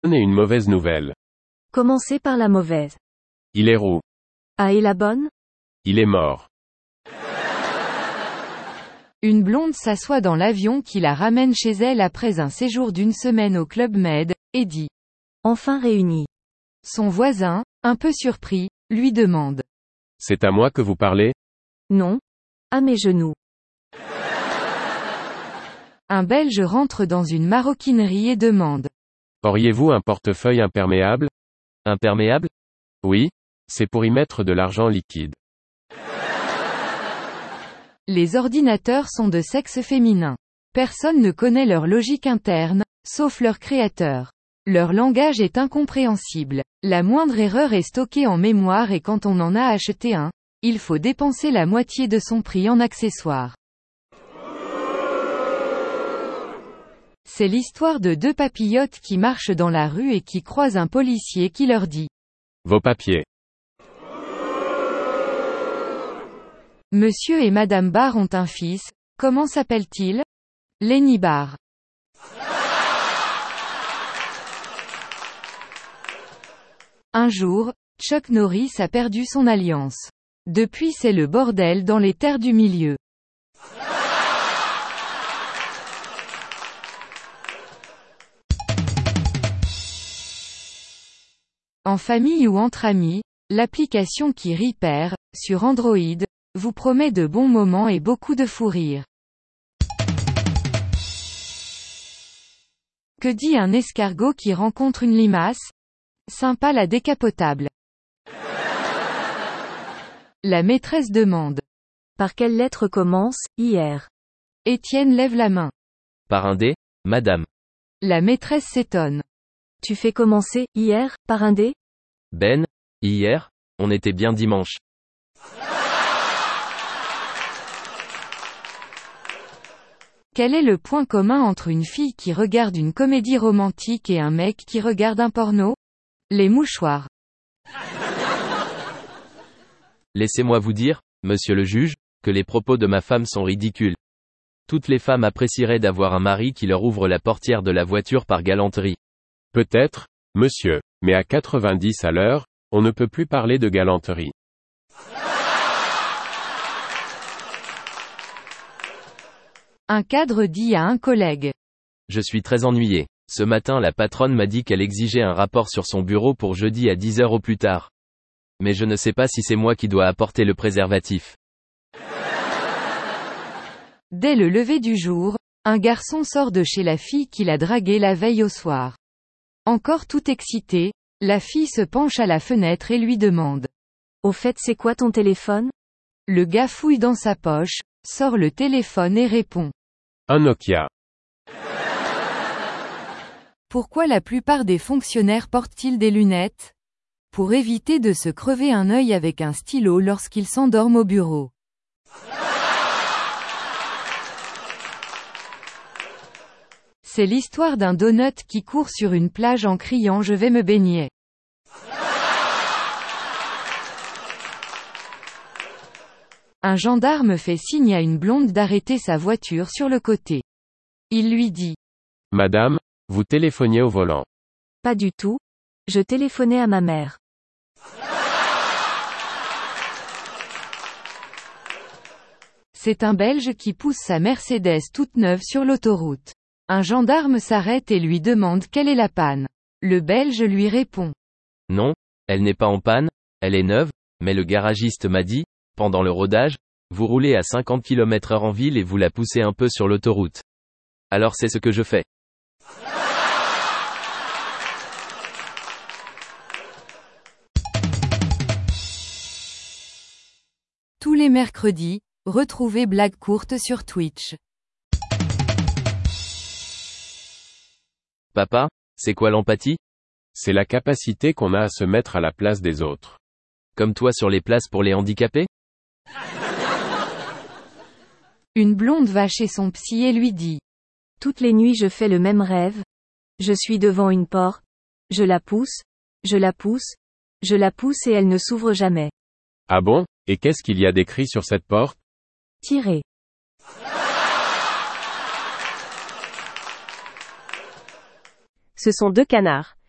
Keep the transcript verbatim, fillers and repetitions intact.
bonne et une mauvaise nouvelle. Commencez par la mauvaise. Il est roux. Ah, et la bonne? Il est mort. Une blonde s'assoit dans l'avion qui la ramène chez elle après un séjour d'une semaine au Club Med, et dit. Enfin réunis. Son voisin, un peu surpris, lui demande. C'est à moi que vous parlez? Non. À mes genoux. Un Belge rentre dans une maroquinerie et demande. Auriez-vous un portefeuille imperméable? Imperméable? Oui. C'est pour y mettre de l'argent liquide. Les ordinateurs sont de sexe féminin. Personne ne connaît leur logique interne, sauf leur créateur. Leur langage est incompréhensible. La moindre erreur est stockée en mémoire et quand on en a acheté un, il faut dépenser la moitié de son prix en accessoires. C'est l'histoire de deux papillotes qui marchent dans la rue et qui croisent un policier qui leur dit. Vos papiers. Monsieur et Madame Barr ont un fils, comment s'appelle-t-il? Lenny Barr. Un jour, Chuck Norris a perdu son alliance. Depuis c'est le bordel dans les terres du milieu. En famille ou entre amis, l'application qui Repair, sur Android, vous promet de bons moments et beaucoup de fou rire. Que dit un escargot qui rencontre une limace? Sympa la décapotable. La maîtresse demande. Par quelle lettre commence, hier? Étienne lève la main. Par un D, madame. La maîtresse s'étonne. Tu fais commencer, hier, par un D? Ben, hier, on était bien dimanche. Quel est le point commun entre une fille qui regarde une comédie romantique et un mec qui regarde un porno? Les mouchoirs. Laissez-moi vous dire, monsieur le juge, que les propos de ma femme sont ridicules. Toutes les femmes apprécieraient d'avoir un mari qui leur ouvre la portière de la voiture par galanterie. Peut-être, monsieur, mais à quatre-vingt-dix à l'heure, on ne peut plus parler de galanterie. Un cadre dit à un collègue. Je suis très ennuyé. Ce matin la patronne m'a dit qu'elle exigeait un rapport sur son bureau pour jeudi à dix heures au plus tard. Mais je ne sais pas si c'est moi qui dois apporter le préservatif. Dès le lever du jour, un garçon sort de chez la fille qu'il a draguée la veille au soir. Encore tout excité, la fille se penche à la fenêtre et lui demande. Au fait, c'est quoi ton téléphone? Le gars fouille dans sa poche, sort le téléphone et répond. Un Nokia. Pourquoi la plupart des fonctionnaires portent-ils des lunettes? Pour éviter de se crever un œil avec un stylo lorsqu'ils s'endorment au bureau. C'est l'histoire d'un donut qui court sur une plage en criant je vais me baigner. Un gendarme fait signe à une blonde d'arrêter sa voiture sur le côté. Il lui dit. Madame, vous téléphoniez au volant. Pas du tout. Je téléphonais à ma mère. C'est un Belge qui pousse sa Mercedes toute neuve sur l'autoroute. Un gendarme s'arrête et lui demande quelle est la panne. Le Belge lui répond. Non, elle n'est pas en panne, elle est neuve, mais le garagiste m'a dit, pendant le rodage, vous roulez à cinquante kilomètres heure en ville et vous la poussez un peu sur l'autoroute. Alors c'est ce que je fais. Tous les mercredis, retrouvez Blague courte sur Twitch. Papa, c'est quoi l'empathie? C'est la capacité qu'on a à se mettre à la place des autres. Comme toi sur les places pour les handicapés? Une blonde va chez son psy et lui dit. Toutes les nuits je fais le même rêve. Je suis devant une porte. Je la pousse. Je la pousse. Je la pousse et elle ne s'ouvre jamais. Ah bon? Et qu'est-ce qu'il y a d'écrit sur cette porte? Tirez. Ce sont deux canards.